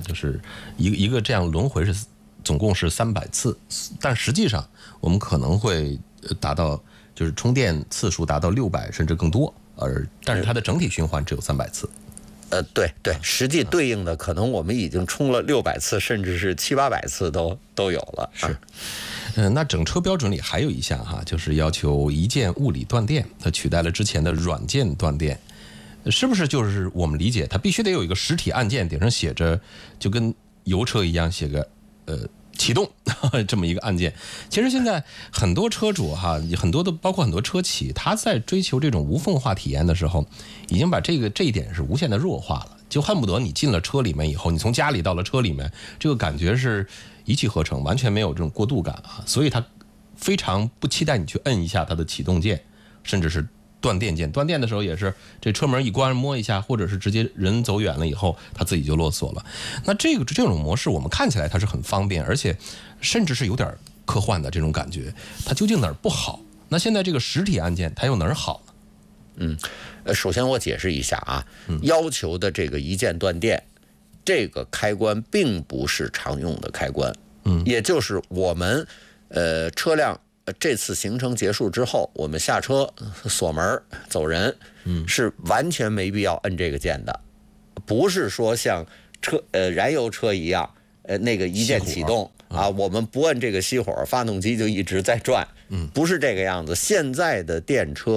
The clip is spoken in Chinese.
就是一个这样轮回是总共是300次，但实际上我们可能会达到就是充电次数达到600甚至更多，但是它的整体循环只有300次。 对，实际对应的可能我们已经充了600次，甚至是700-800次都有了。 是，那整车标准里还有一项哈，就是要求一键物理断电，它取代了之前的软件断电，是不是就是我们理解它必须得有一个实体按键，顶上写着，就跟油车一样写个启动这么一个按键？其实现在很多车主哈，包括很多车企，他在追求这种无缝化体验的时候，已经把这一点是无限的弱化了，就恨不得你进了车里面以后，你从家里到了车里面，这个感觉是一气呵成，完全没有这种过渡感啊，所以他非常不期待你去摁一下它的启动键，甚至是断电键。断电的时候也是这车门一关摸一下，或者是直接人走远了以后它自己就落锁了。那这种模式我们看起来它是很方便，而且甚至是有点科幻的这种感觉，它究竟哪儿不好？那现在这个实体按键它又哪儿好呢？ 首先我解释一下啊，要求的这个一键断电，这个开关并不是常用的开关，也就是我们车辆这次行程结束之后，我们下车锁门走人，是完全没必要摁这个键的，不是说像燃油车一样，那个一键启动啊，我们不摁这个熄火，发动机就一直在转，不是这个样子。现在的电车